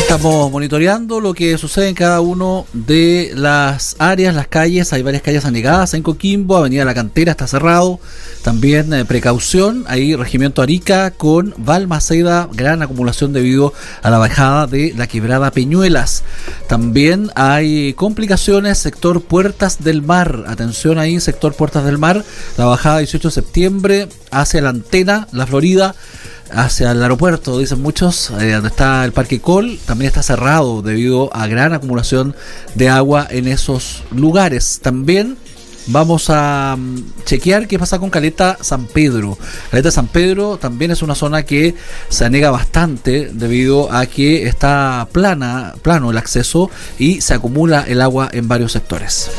Estamos monitoreando lo que sucede en cada uno de las áreas, las calles. Hay varias calles anegadas en Coquimbo, Avenida La Cantera está cerrado. También precaución, ahí Regimiento Arica con Balmaceda, gran acumulación debido a la bajada de la quebrada Peñuelas. También hay complicaciones, sector Puertas del Mar. Atención ahí, sector Puertas del Mar, la bajada 18 de septiembre hacia la Antena, La Florida, hacia el aeropuerto, dicen muchos, donde está el Parque Col, también está cerrado debido a gran acumulación de agua en esos lugares. También vamos a chequear qué pasa con Caleta San Pedro. Caleta San Pedro también es una zona que se anega bastante debido a que está plano el acceso y se acumula el agua en varios sectores.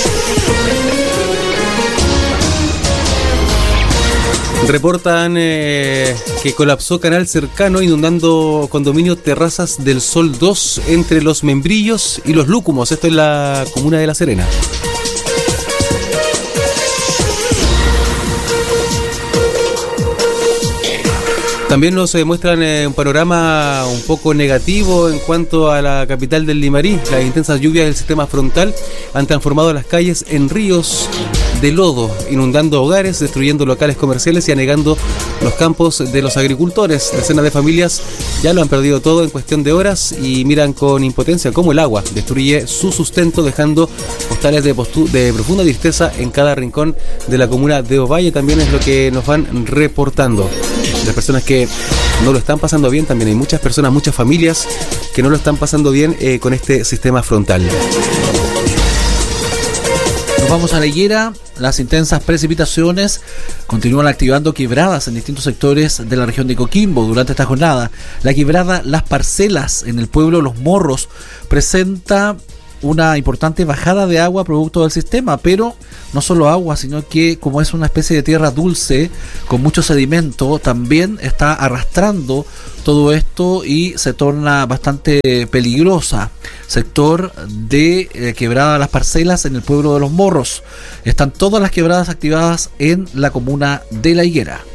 Reportan que colapsó canal cercano inundando condominio Terrazas del Sol 2 entre Los Membrillos y Los Lúcumos. Esto es la comuna de La Serena. También nos muestran un panorama un poco negativo en cuanto a la capital del Limarí. Las intensas lluvias del sistema frontal han transformado las calles en ríos de lodo, inundando hogares, destruyendo locales comerciales y anegando los campos de los agricultores. Decenas de familias ya lo han perdido todo en cuestión de horas y miran con impotencia cómo el agua destruye su sustento, dejando postales de profunda tristeza en cada rincón de la comuna de Ovalle. También es lo que nos van reportando. Las personas que no lo están pasando bien, también hay muchas personas, muchas familias que no lo están pasando bien con este sistema frontal. Nos vamos a la Higuera. Las intensas precipitaciones continúan activando quebradas en distintos sectores de la región de Coquimbo durante esta jornada. La quebrada Las Parcelas en el pueblo Los Morros presenta una importante bajada de agua producto del sistema, pero no solo agua, sino que como es una especie de tierra dulce con mucho sedimento, también está arrastrando todo esto y se torna bastante peligrosa. Sector de quebrada Las Parcelas en el pueblo de Los Morros. Están todas las quebradas activadas en la comuna de La Higuera.